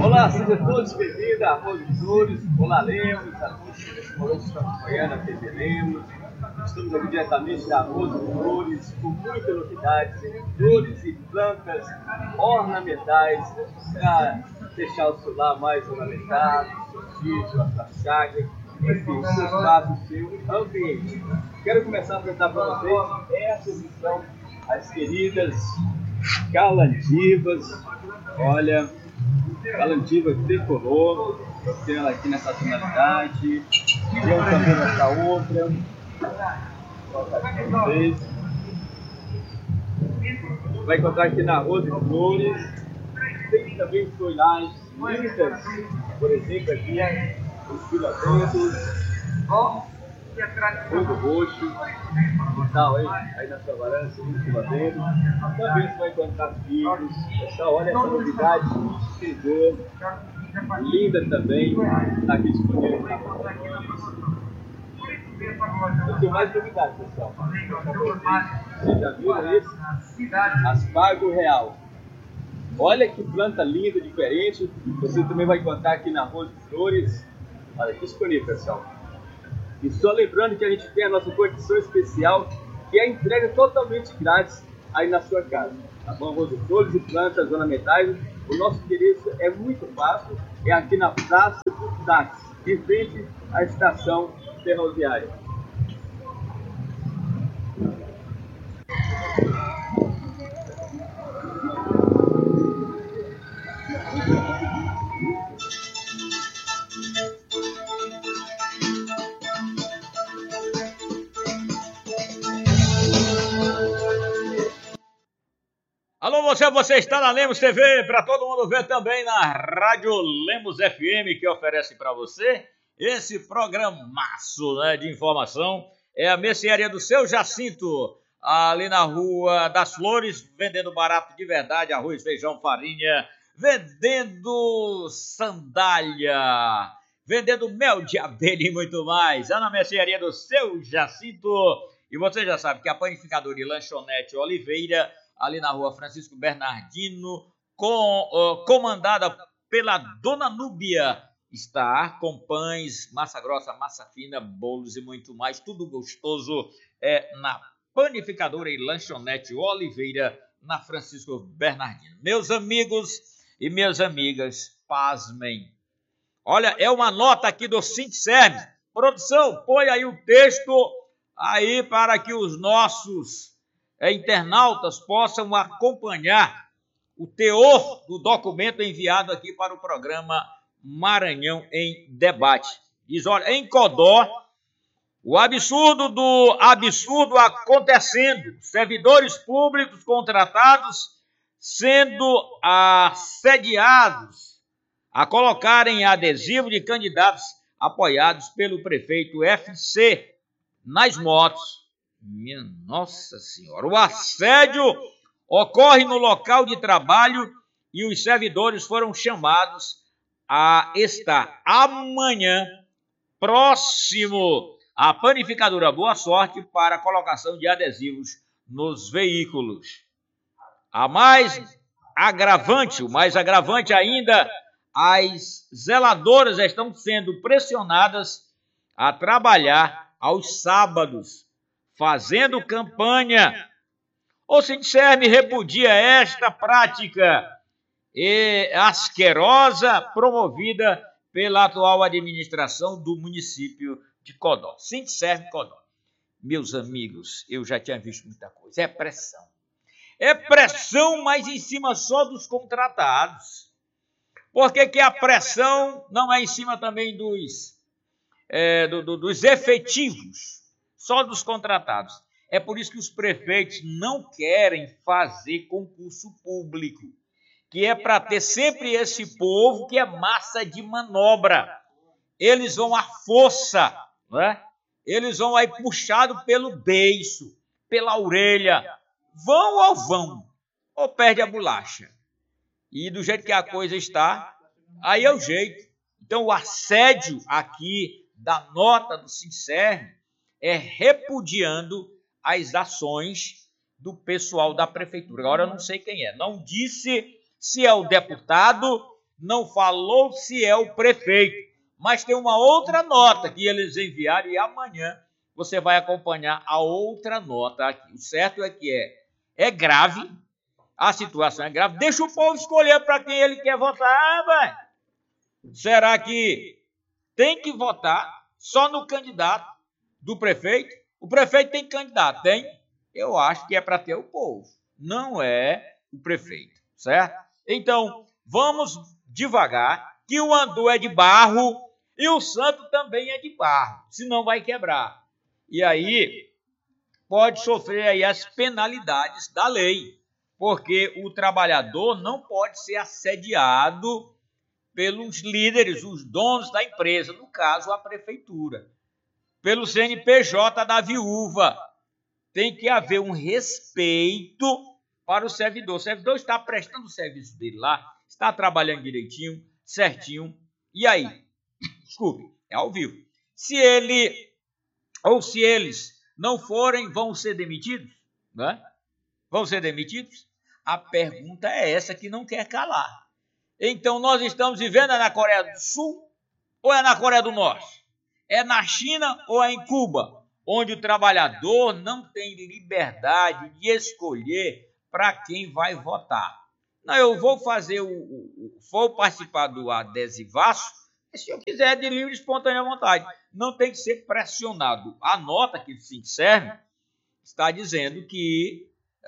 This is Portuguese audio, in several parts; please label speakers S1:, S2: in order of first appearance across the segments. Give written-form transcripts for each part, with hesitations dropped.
S1: Olá, sejam todos bem-vindos à Rua dos Flores. Olá, Lemos, a todos que nesse momento estão acompanhando a TV Lemos. Estamos aqui diretamente da Rua dos Flores, com muitas novidades, flores e plantas ornamentais para deixar o seu lar mais ornamentado, o seu sítio, a sua chácara, enfim, o seu espaço, o seu ambiente. Quero começar a apresentar para vocês essas são as queridas calandivas. Olha, calandiva tricolor, eu tenho ela aqui nessa tonalidade, eu também nessa outra. Vou colocar aqui para vocês. Vai encontrar aqui na Rua de Flores. Tem também folhagens lindas, por exemplo, aqui os filamentos, muito roxo, e tal, aí na sua varanda, muito filamento. Também você vai encontrar filhos. Pessoal, olha essa novidade que chegou, linda também, está aqui disponível na Rua. Eu tenho mais novidades, pessoal. Vocês já viram esse? Aspargo real. Olha que planta linda, diferente. Você também vai encontrar aqui na Rua de Flores. Olha, aqui disponível, pessoal. E só lembrando que a gente tem a nossa condição especial, que é a entrega totalmente grátis aí na sua casa. Tá bom? Rua de Flores e plantas ornamentais. O nosso endereço é muito fácil. É aqui na Praça do Táxi, em frente à estação ferroviária.
S2: Alô, você está na Lemos TV, para todo mundo ver também na Rádio Lemos FM, que oferece para você esse programaço, né, de informação. É a mercearia do Seu Jacinto, ali na Rua das Flores, vendendo barato de verdade, arroz, feijão, farinha, vendendo sandália, vendendo mel de abelha e muito mais. É na mercearia do Seu Jacinto. E você já sabe que a panificadora e lanchonete Oliveira, ali na Rua Francisco Bernardino, comandada pela Dona Núbia, está com pães, massa grossa, massa fina, bolos e muito mais. Tudo gostoso na panificadora e lanchonete Oliveira, na Francisco Bernardino. Meus amigos e minhas amigas, pasmem. Olha, é uma nota aqui do Sintserv. Produção, põe aí o texto aí para que os nossos internautas possam acompanhar o teor do documento enviado aqui para o programa Maranhão em Debate. Diz, olha, em Codó, o absurdo do absurdo acontecendo, servidores públicos contratados sendo assediados a colocarem adesivo de candidatos apoiados pelo prefeito FC nas motos. Minha Nossa Senhora, o assédio ocorre no local de trabalho e os servidores foram chamados a estar amanhã próximo à panificadora Boa Sorte para a colocação de adesivos nos veículos. O mais agravante ainda, as zeladoras estão sendo pressionadas a trabalhar aos sábados, fazendo campanha. O Sintserv repudia esta prática asquerosa promovida pela atual administração do município de Codó. Sintserv Codó. Meus amigos, eu já tinha visto muita coisa. É pressão. É pressão, mas em cima só dos contratados. Por que a pressão não é em cima também dos efetivos? Só dos contratados. É por isso que os prefeitos não querem fazer concurso público, que é para ter sempre esse povo que é massa de manobra. Eles vão à força, não é? Eles vão aí puxado pelo beiço, pela orelha. Vão ou perde a bolacha. E do jeito que a coisa está, aí é o jeito. Então o assédio aqui da nota do Sintserv é repudiando as ações do pessoal da prefeitura. Agora eu não sei quem é. Não disse se é o deputado não falou se é o prefeito, mas tem uma outra nota que eles enviaram e amanhã você vai acompanhar a outra nota aqui. O certo é que é grave, a situação é grave. Deixa o povo escolher para quem ele quer votar, velho. Será que tem que votar só no candidato do prefeito? O prefeito tem candidato, tem? Eu acho que é para ter o povo, não é o prefeito, certo? Então, vamos devagar, que o andu é de barro e o santo também é de barro, senão vai quebrar. E aí pode sofrer aí as penalidades da lei, porque o trabalhador não pode ser assediado pelos líderes, os donos da empresa, no caso a prefeitura, pelo CNPJ da viúva. Tem que haver um respeito para o servidor. O servidor está prestando o serviço dele lá, está trabalhando direitinho, certinho. E aí? Desculpe, é ao vivo. Se ele ou se eles não forem, vão ser demitidos? Né? Vão ser demitidos? A pergunta é essa que não quer calar. Então, nós estamos vivendo na Coreia do Sul ou é na Coreia do Norte? É na China ou é em Cuba? Onde o trabalhador não tem liberdade de escolher para quem vai votar. Não, eu vou fazer vou participar do adesivaço, se eu quiser de livre e espontânea vontade. Não tem que ser pressionado. A nota que se serve está dizendo que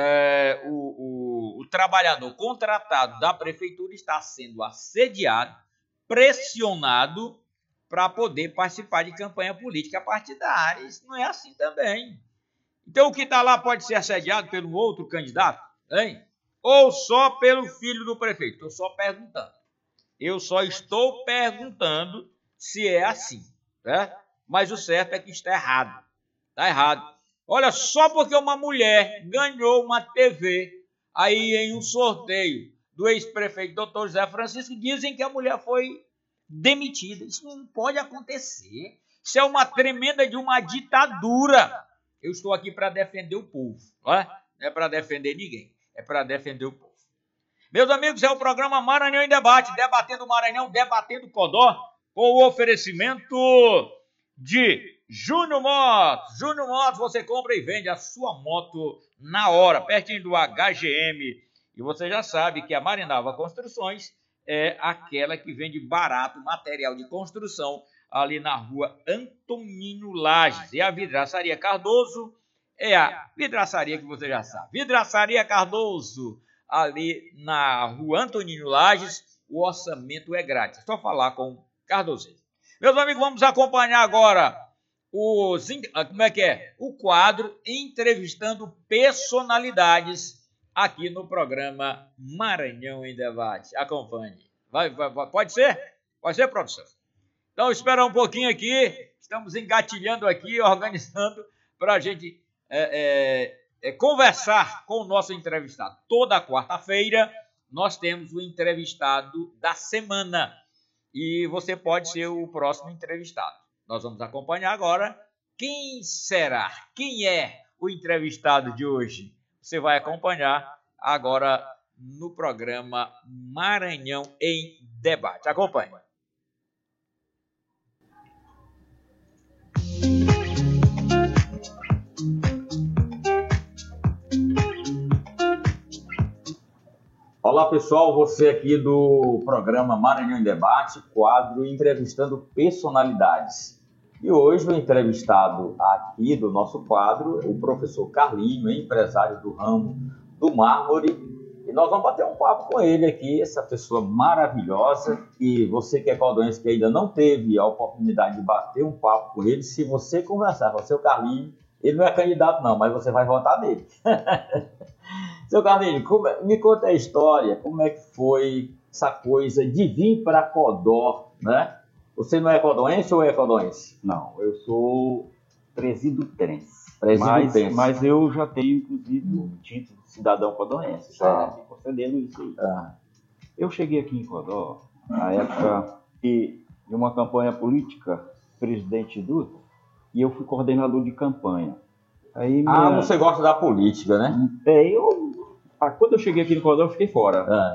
S2: o trabalhador contratado da prefeitura está sendo assediado, pressionado para poder participar de campanha política partidária. Isso não é assim também. Então, o que está lá pode ser assediado pelo outro candidato, hein? Ou só pelo filho do prefeito? Estou só perguntando. Eu só estou perguntando se é assim, né? Mas o certo é que está errado. Está errado. Olha, só porque uma mulher ganhou uma TV aí em um sorteio do ex-prefeito Dr. José Francisco, dizem que a mulher foi demitida. Isso não pode acontecer. Isso é uma tremenda de uma ditadura. Eu estou aqui para defender o povo, não é para defender ninguém, é para defender o povo. Meus amigos, é o programa Maranhão em Debate, debatendo o Maranhão, debatendo o Codó, com o oferecimento de Júnior Motos. Júnior Motos, você compra e vende a sua moto na hora, pertinho do HGM. E você já sabe que a Marinalva Construções é aquela que vende barato material de construção ali na rua Antonino Lages. E a Vidraçaria Cardoso é a vidraçaria que você já sabe. Vidraçaria Cardoso, ali na rua Antonino Lages, o orçamento é grátis. É só falar com o Cardoso. Meus amigos, vamos acompanhar agora o quadro Entrevistando Personalidades aqui no programa Maranhão em Debate. Acompanhe. Pode ser? Pode ser, produção? Então, espera um pouquinho aqui. Estamos engatilhando aqui, organizando para a gente conversar com o nosso entrevistado. Toda quarta-feira nós temos o entrevistado da semana e você pode ser o próximo entrevistado. Nós vamos acompanhar agora quem será, quem é o entrevistado de hoje. Você vai acompanhar agora no programa Maranhão em Debate. Acompanhe. Olá pessoal, você aqui do programa Maranhão em Debate, quadro Entrevistando Personalidades. E hoje o entrevistado aqui do nosso quadro é o professor Carlinho, empresário do ramo do mármore. E nós vamos bater um papo com ele aqui, essa pessoa maravilhosa. E você que é codonense que ainda não teve a oportunidade de bater um papo com ele, se você conversar com o seu Carlinho, ele não é candidato não, mas você vai votar nele. Seu Carlinho, me conta a história, como é que foi essa coisa de vir para Codó, né? Você não é codonense ou é codonense?
S3: Não, eu sou presidutense.
S2: Mas
S3: eu já tenho, inclusive, o título de cidadão codonense. Já me concedendo isso aí. Eu cheguei aqui em Codó na época de uma campanha política, presidente Dutra, e eu fui coordenador de campanha. Aí
S2: você gosta da política, né?
S3: Quando eu cheguei aqui no Codó, eu fiquei fora.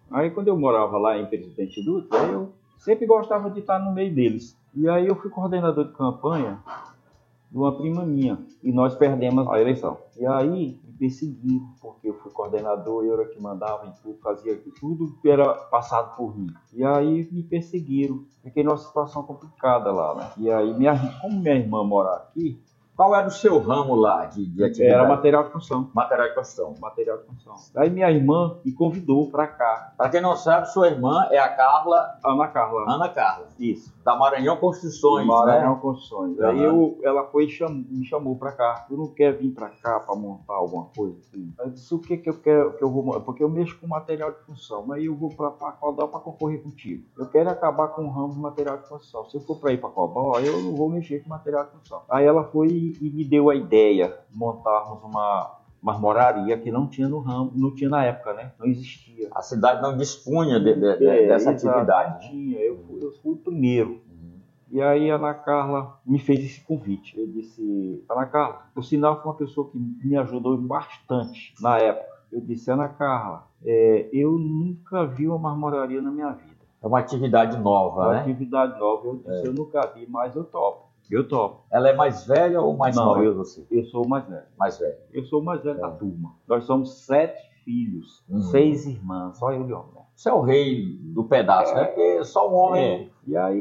S3: Aí quando eu morava lá em Presidente Dutra, eu sempre gostava de estar no meio deles. E aí eu fui coordenador de campanha de uma prima minha, e nós perdemos a eleição. E aí me perseguiram, porque eu fui coordenador, eu era que mandava em tudo, fazia tudo que era passado por mim. E aí me perseguiram, fiquei numa situação complicada lá, né? E aí, como minha irmã mora aqui,
S2: Qual era o seu ramo lá de atividade?
S3: era material de construção.
S2: Material de construção.
S3: Material de construção. Aí minha irmã me convidou para cá.
S2: Para quem não sabe, sua irmã é a Carla...
S3: Ana Carla.
S2: Ana Carla.
S3: Isso.
S2: Da Maranhão Construções,
S3: Maranhão
S2: né?
S3: Construções.
S2: Uhum.
S3: Aí ela foi e me chamou para cá. Tu não quer vir para cá para montar alguma coisa assim? Eu disse, o que eu quero que eu vou... Porque eu mexo com material de construção. Aí eu vou para Codó para concorrer contigo. Eu quero acabar com o ramo de material de construção. Se eu for para ir para Codó, eu não vou mexer com material de construção. Aí ela foi e me deu a ideia de montarmos uma marmoraria que não tinha no ramo, não tinha na época, né? Não existia.
S2: A cidade não dispunha dessa atividade.
S3: Não tinha. Eu fui o primeiro. E aí a Ana Carla me fez esse convite. Eu disse, Ana Carla, o sinal foi uma pessoa que me ajudou bastante na época. Eu disse, Ana Carla, eu nunca vi uma marmoraria na minha vida.
S2: É uma atividade nova, né?
S3: Atividade nova. Eu disse, eu nunca vi, mas eu topo. Eu topo.
S2: Ela é mais velha ou mais nova que você?
S3: Eu sou o mais velho.
S2: Mais velho.
S3: Eu sou o mais velho da turma. Nós somos 7 filhos, 6 irmãs, só eu de homem.
S2: Você é o rei do pedaço, né? Porque só um homem...
S3: E aí,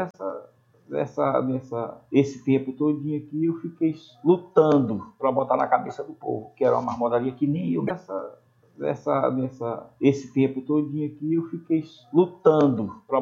S3: esse tempo todinho aqui, eu fiquei lutando para botar na cabeça do povo, que era uma marmoraria que nem eu. Esse tempo todinho aqui, eu fiquei lutando para